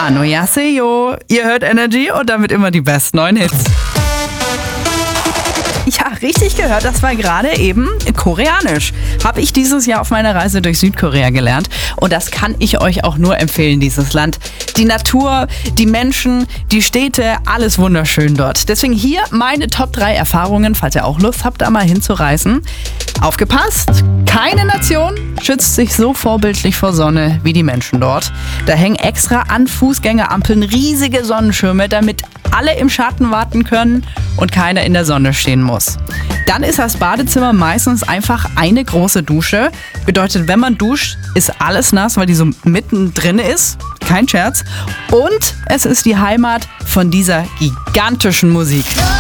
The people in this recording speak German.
Annyeonghaseyo, ihr hört Energy und damit immer die besten neuen Hits. Ja, richtig gehört, das war gerade eben Koreanisch. Habe ich dieses Jahr auf meiner Reise durch Südkorea gelernt und das kann ich euch auch nur empfehlen, dieses Land. Die Natur, die Menschen, die Städte, alles wunderschön dort. Deswegen hier meine Top 3 Erfahrungen, falls ihr auch Lust habt, da mal hinzureisen. Aufgepasst, keine Nation schützt sich so vorbildlich vor Sonne wie die Menschen dort. Da hängen extra an Fußgängerampeln riesige Sonnenschirme, damit alle im Schatten warten können und keiner in der Sonne stehen muss. Dann ist das Badezimmer meistens einfach eine große Dusche. Bedeutet, wenn man duscht, ist alles nass, weil die so mittendrin ist. Kein Scherz. Und es ist die Heimat von dieser gigantischen Musik.